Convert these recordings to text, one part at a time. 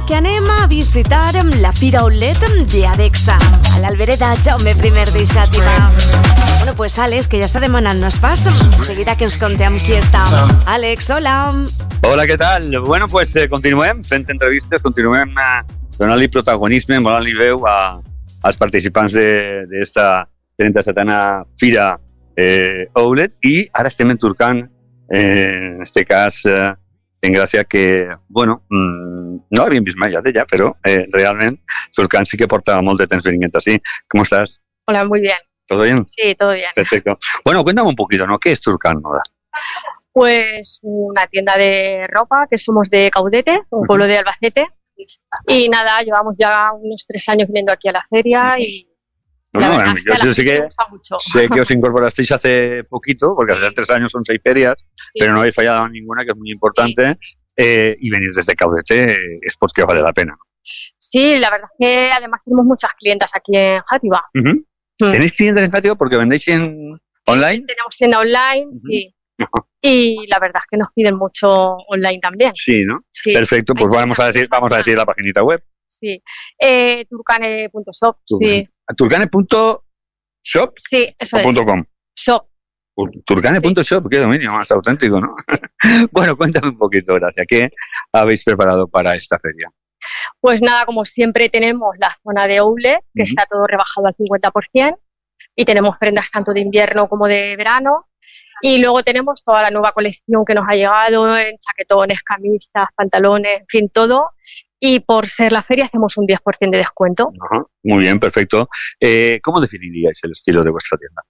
que anem a visitar la Fira Outlet de Adexa, a l'Albereda Jaume I de Xàtiva. Bueno, pues Àlex, que ja està demanant pas, seguida que ens contem qui està. Àlex, hola. Hola, què tal? Bueno, pues continuem fent entrevistes, continuem donant-li protagonisme, donant-li veu als participants d'esta 37a Fira Outlet, i ara estem enturcant, en este cas, en gràcia que, bueno, no l'havíem vist mai ja, però realment Turcán sí que porta molt de temps venint así. ¿Cómo estás? Hola, muy bien. ¿Todo bien? Sí, todo bien. Perfecto. Bueno, cuéntame un poquito, ¿no? ¿Qué es Turcán Moda? Pues una tienda de ropa, que somos de Caudete, un pueblo de Albacete. Y nada, llevamos ya unos 3 años viniendo aquí a la feria y la verdad es que a la gente le gusta mucho. Sé que os incorporasteis hace poquito, porque hace 3 años son 6 ferias, sí, pero no habéis fallado en ninguna, que es muy importante. Sí. Y venir desde Caudete es porque vale la pena. Sí, la verdad es que además tenemos muchas clientas aquí en Xàtiva. ¿Tenéis clientes en Xàtiva porque vendéis online? Sí, tenemos tienda online, sí. Y la verdad es que nos piden mucho online también. Sí, ¿no? Sí. Perfecto, pues vamos a decir la paginita web. Sí, turcane.shop, sí. ¿Turcane.shop? Sí, eso o es. .com. Shop. Turcane.shop, qué dominio más auténtico, ¿no? Bueno, cuéntame un poquito, gracias. ¿Qué habéis preparado para esta feria? Pues nada, como siempre tenemos la zona de outlet, que está todo rebajado al 50%, y tenemos prendas tanto de invierno como de verano. Y luego tenemos toda la nueva colección que nos ha llegado en chaquetones, camisas, pantalones, en fin, todo. Y por ser la feria hacemos un 10% de descuento. Ajá, muy bien, perfecto. ¿Cómo definiríais el estilo de vuestra tienda?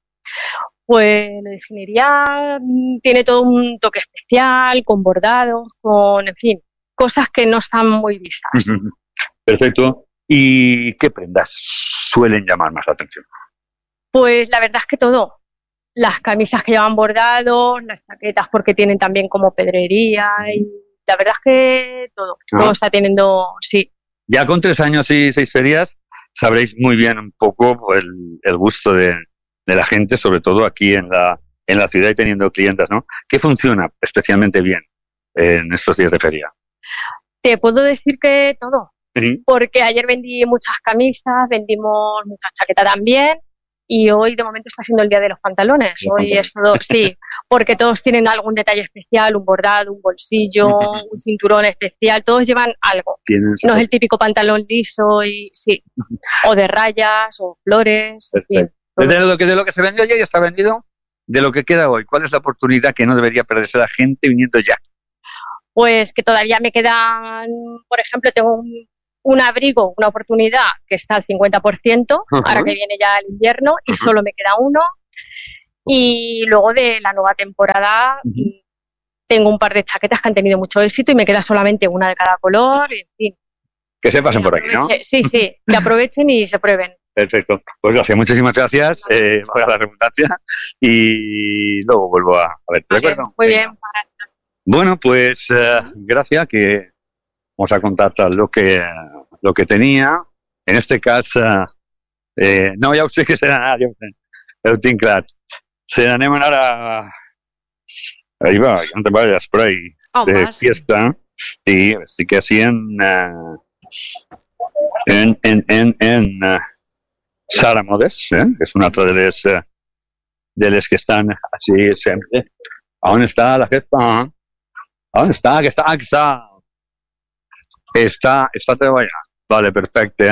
Pues lo definiría, tiene todo un toque especial, con bordados, con, en fin, cosas que no están muy vistas. Perfecto. ¿Y qué prendas suelen llamar más la atención? Pues la verdad es que todo. Las camisas que llevan bordados, las chaquetas porque tienen también como pedrería y la verdad es que todo está teniendo, sí. Ya con 3 años y 6 ferias sabréis muy bien un poco el gusto de la gente, sobre todo aquí en la ciudad y teniendo clientes, ¿no? ¿Qué funciona especialmente bien en estos días de feria? Te puedo decir que todo, porque ayer vendí muchas camisas, vendimos muchas chaquetas también. Y hoy, de momento, está siendo el día de los pantalones. Hoy es todo, sí, porque todos tienen algún detalle especial, un bordado, un bolsillo, un cinturón especial, todos llevan algo. No es el típico pantalón liso, y sí, o de rayas, o flores, en fin. De lo que se vendió ayer ya está vendido, de lo que queda hoy, ¿cuál es la oportunidad que no debería perderse la gente viniendo ya? Pues que todavía me quedan, por ejemplo, tengo un abrigo, una oportunidad que está al 50%, ahora que viene ya el invierno, y solo me queda uno. Y luego de la nueva temporada tengo un par de chaquetas que han tenido mucho éxito y me queda solamente una de cada color, y en fin. Que se pasen por aquí, ¿no? Sí, que aprovechen y se prueben. Perfecto. Pues gracias, muchísimas gracias. Voy a la redundancia y luego vuelvo a ver. ¿De acuerdo? Muy bien. Bueno, pues gracias, que vamos a contar lo que tenía. En este caso, no, ja ho sé que serà anar, ja ho tinc clar. Se n'anem ara... Ahí va, no te vayas por ahí. De fiesta. Sí, así que así en Sara Modes, que és una altra de les que estan així sempre. On està la jefa? On està? Que està? Está treballant. Vale, perfecte.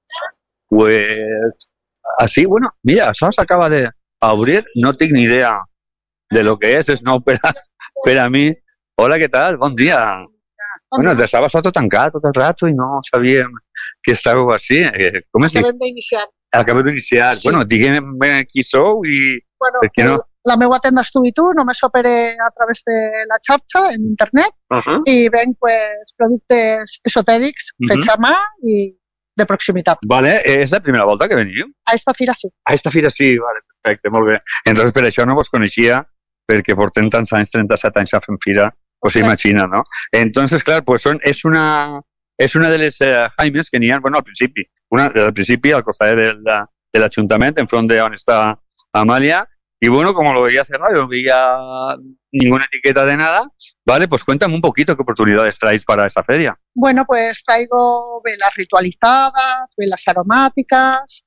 Pues así, bueno, mira, això s'acaba d'obrir, no tinc ni idea de lo que és nou per a mi. Hola, què tal? Bon dia. Bueno, estava tot tancat tot el rato i no sabíem que estàveu així. Com es diu? Acabem d'iniciar. Sí. Bueno, diguem qui sou i... Bueno, la meva tenda és Tu i Tu, només opere a través de la xarxa, en internet, i venc pues, productes esotèrics fets a mà i de proximitat. Vale, és la primera volta que veniu? A esta fira sí. A esta fira sí, vale, perfecte, molt bé. Entonces per això no vos coneixia, perquè portem tants anys, 37 anys fent fira, pues imagina, ¿no? Entonces, clar, pues és una de les Jaimes que n'hi ha, bueno, al principi, al costat de l'Ajuntament, enfront d'on està Amàlia. Y bueno, como lo veía cerrado, yo veía ninguna etiqueta de nada, ¿vale? Pues cuéntame un poquito qué oportunidades traéis para esta feria. Bueno, pues traigo velas ritualizadas, velas aromáticas,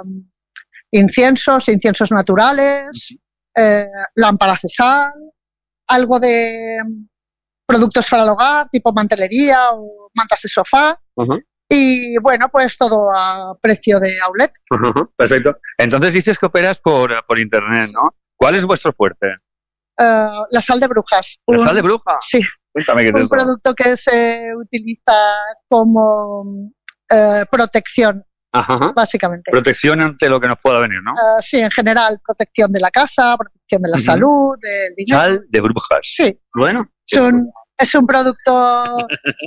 inciensos naturales, lámparas de sal, algo de productos para el hogar, tipo mantelería o mantas de sofá. Y bueno, pues todo a precio de outlet. Perfecto. Entonces dices que operas por internet, ¿no? ¿Cuál es vuestro fuerte? La sal de brujas. ¿La sal de bruja? Sí. Cuéntame qué es un producto que se utiliza como protección, básicamente. Protección ante lo que nos pueda venir, ¿no? Sí, en general, protección de la casa, protección de la salud, del dinero. Sal de brujas. Sí. Bueno. Es un producto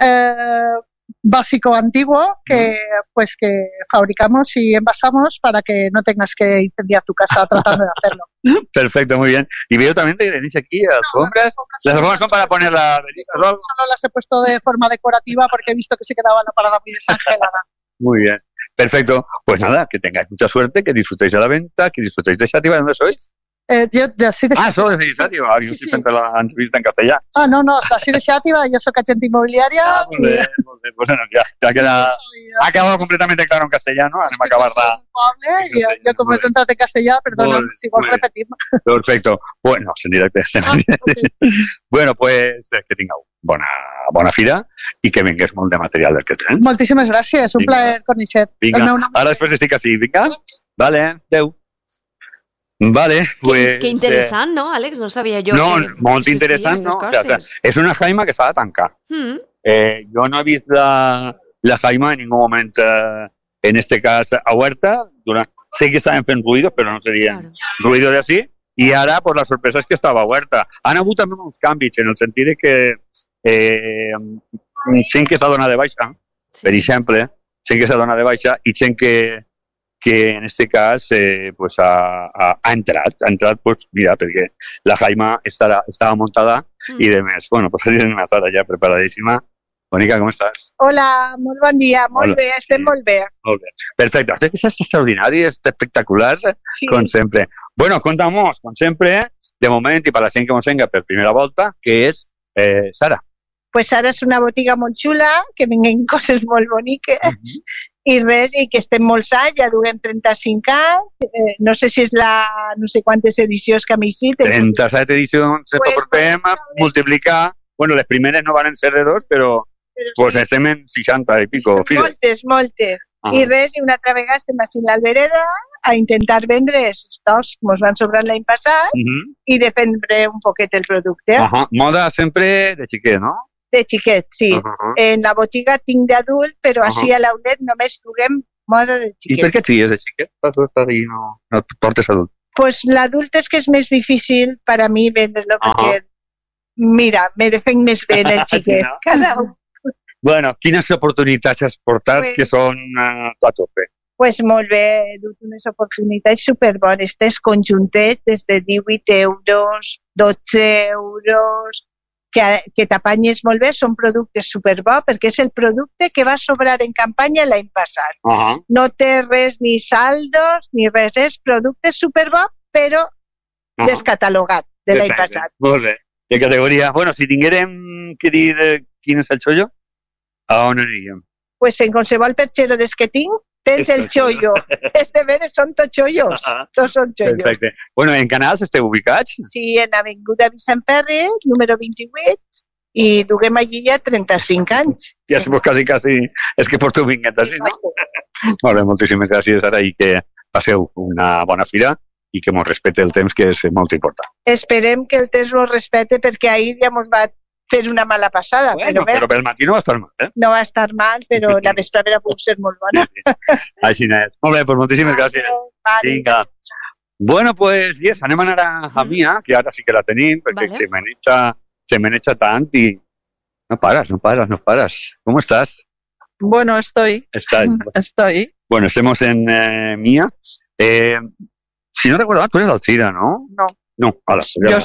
básico antiguo que fabricamos y envasamos para que no tengas que incendiar tu casa tratando de hacerlo. Perfecto, muy bien. Y veo también que tenéis aquí alfombras. Las alfombras son para poner las velitas, ¿no? Solo las he puesto de forma decorativa porque he visto que se quedaba la parada muy desangelada. Muy bien. Perfecto. Pues nada, que tengáis mucha suerte, que disfrutéis de la venta, que disfrutéis de Xàtiva. ¿De dónde sois? Yo de Xàtiva. Solo de Xàtiva. Sí, sí. La entrevista en castellà. No, de Xàtiva. Yo soy agente inmobiliaria. Muy bien. Pues bueno, ya queda... Ha quedado completamente claro en castellano. Anem a acabar yo como he entrado en castellano, perdona, si vol repetir. Perfecto. Bueno, en directe. Bueno, pues que tingueu bona fira i que vingués molt de material del que tens. Moltíssimes gràcies, un plaer, Cornichet. Vinga, ara després estic així, vinga? Vale, adeu. Vale, pues... Qué interesante, ¿no, Àlex? No sabía yo. No, molt interessant, no? O sea, és una jaima que s'ha de tancar. Jo no he vist la jaima en ningún moment, en este cas, a huerta. Sé que estaven fent ruïdos, però no serien ruïdos així. I ara, pues, la sorpresa és que estava a huerta. Han hagut també uns canvis, en el sentit de que gent que s'ha donat de baixa, per exemple, gent que s'ha donat de baixa i gent que en este cas pues ha entrat, pues mira, perquè la jaima estava muntada i de més, bueno, pues tenim una sala ja preparadíssima. Bonica, com estàs? Hola, molt bon dia, molt bé, estem molt bé. Molt bé, perfecte. Estás extraordinari, espectacular, com sempre. Bueno, contamos, com sempre, de moment, i per la gent que ens venga per primera volta, que és Sara. Pues Sara és una botiga molt xula, que venguen coses molt boniques, i res, i que estem molts anys, ja duguem 35 anys, no sé si és no sé quantes edicions que hem eixit. 37 edicions, pues, portem a multiplicar, bueno, les primeres no van ser de 2, però pues estem en 60 i pico. Moltes. I res, i una altra vegada estem així a l'Albereda a intentar vendre els stocks que ens van sobrant l'any passat i defendre un poquet el producte. Moda sempre de xiquet, no? De xiquet, sí. En la botiga tinc d'adult, però així a l'Aulet només duguem moda de xiquet. I per què tries de xiquet? Tu estàs ahí, no et portes adult? Pues l'adult és que és més difícil per a mi vendre-lo, perquè, mira, me defenc més bé en el xiquet. Cada un. Bueno, quines oportunitats has portat que són a tope? Pues molt bé, he dut unes oportunitats superbones. Tens conjuntets des de 18 euros, 12 euros, que t'apanyes molt bé, són productes superbons perquè és el producte que va sobrar en campanya l'any passat. No té res ni saldos ni res, és producte superbons però descatalogat de l'any passat. Molt bé, de categoria. Bueno, si tinguérem que dir quin és el xollo, a on aniríem? Pues en qualsevol perxero des que tinc tens el xollo. De veres són tots xollos. Tots són xollos. Perfecte. Bueno, en Canals esteu ubicats? Sí, en Avinguda Vicent Ferrer, número 28, i duguem allí ja 35 anys. Ja és quasi, és que porto vinguet així, no? Molt bé, moltíssimes gràcies, Sara, i que passeu una bona fira i que mos respecte el temps, que és molt important. Esperem que el temps mos respecte perquè ahir ja mos va fer una mala passada. Bueno, però pel matí no va estar mal, No va estar mal, però la vesprada pot ser molt bona. Així és. Molt bé, pues moltíssimes gràcies. Vinga. Bueno, pues, yes, anem a anar a Mia, que ara sí que la tenim, perquè se me n'echa tant i no paras. ¿Cómo estás? Bueno, estoy. Estoy. Bueno, estemos en Mia. Si no recuerdo, tú eres de Alcira, ¿no? No, ahora.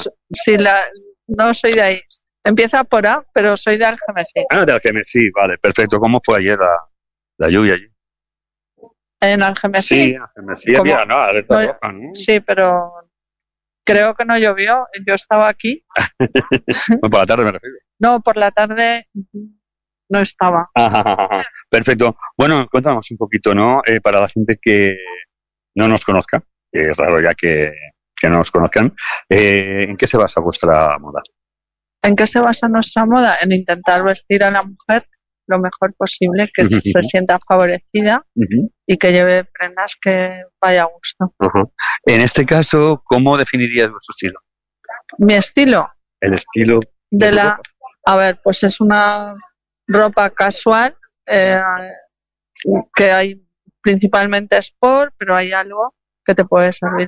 No soy de ahí. Empieza por A, pero soy de Algemesí. De Algemesí, vale, perfecto. ¿Cómo fue ayer la lluvia allí? ¿En Algemesí? Sí, en Algemesí había, alerta roja, ¿no? Sí, pero Creo que no llovió, yo estaba aquí. Por la tarde me refiero. No, por la tarde no estaba. Perfecto. Bueno, cuéntanos un poquito, ¿no? Para la gente que no nos conozca, que es raro ya que no nos conozcan, ¿en qué se basa vuestra moda? ¿En qué se basa nuestra moda? En intentar vestir a la mujer lo mejor posible, que se sienta favorecida y que lleve prendas que vaya a gusto. En este caso, ¿cómo definirías vuestro estilo? ¿Mi estilo? El estilo de la... A ver, pues es una ropa casual, que hay principalmente sport, pero hay algo que te puede servir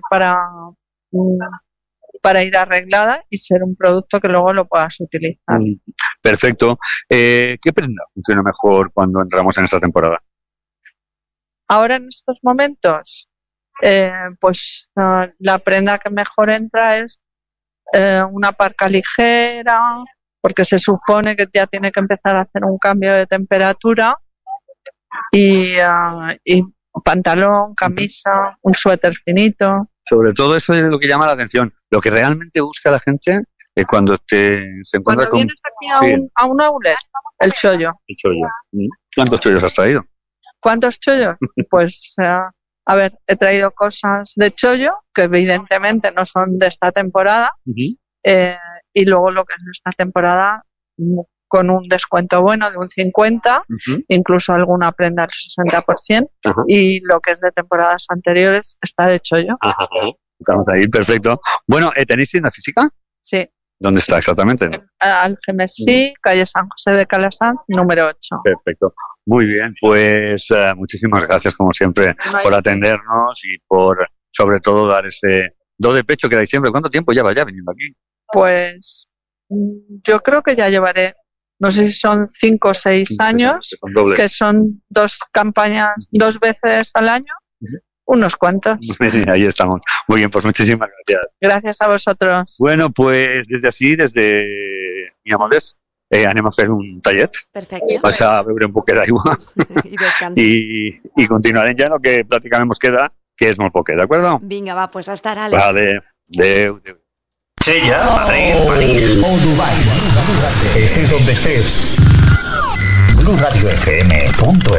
para ir arreglada y ser un producto que luego lo puedas utilizar. Perfecto. ¿Qué prenda funciona mejor cuando entramos en esta temporada? Ahora en estos momentos, pues la prenda que mejor entra es una parca ligera, porque se supone que ya tiene que empezar a hacer un cambio de temperatura, y pantalón, camisa, un suéter finito. Sobre todo eso es lo que llama la atención, lo que realmente busca la gente cuando se encuentra cuando vienes aquí a un outlet, el chollo. El chollo. ¿Cuántos chollos has traído? ¿Cuántos chollos? Pues, a ver, he traído cosas de chollo, que evidentemente no son de esta temporada, y luego lo que es de esta temporada, con un descuento bueno de un 50%, incluso alguna prenda al 60%, y lo que es de temporadas anteriores está de chollo. Estamos ahí, perfecto. Bueno, ¿tenéis tienda física? Sí. ¿Dónde está exactamente? Algemesí, calle San José de Calasanz, número 8. Perfecto. Muy bien, pues muchísimas gracias como siempre por atendernos y por sobre todo dar ese do de pecho que dais siempre. ¿Cuánto tiempo lleva ya viniendo aquí? Pues yo creo que ya llevaré, no sé si son 5 o 6 años, que son 2 campañas, 2 veces al año, unos cuantos. Ahí estamos. Muy bien, pues muchísimas gracias. Gracias a vosotros. Bueno, pues desde Miramores anem a fer un tallet. Perfecte. Vas a beure un poquet d'aigua I descansis. I continuarem ja en el que pràcticament ens queda, que és molt poquet, d'acord? Vinga, va, pues hasta ara, Àlex. Vale, adéu. Sella, Madrid, París o Dubái. Estés donde estés. BluRadioFM.es